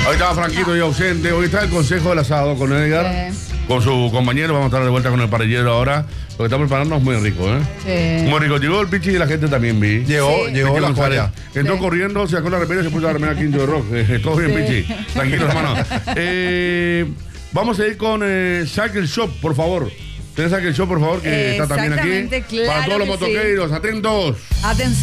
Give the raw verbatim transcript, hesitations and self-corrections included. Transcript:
Hoy estaba Franquito y ausente. Hoy está el consejo del asado con Edgar, sí. Con su compañero. Vamos a estar de vuelta con el parrillero ahora. Lo que está preparando es muy rico, ¿eh? Sí. Muy rico. Llegó el Pichi y la gente también vi. Llegó, sí. llegó la Juárez. Entró sí. corriendo, se sacó la remera y se puso la remera Quinto de Rock. Eh, todo bien, sí. Pichi. Tranquilo, hermano. Eh, vamos a ir con eh, Cycle Shop, por favor. Tenés Cycle Shop, por favor, que está también aquí. Claro, para todos los motoqueiros. Sí. Atentos. Atención.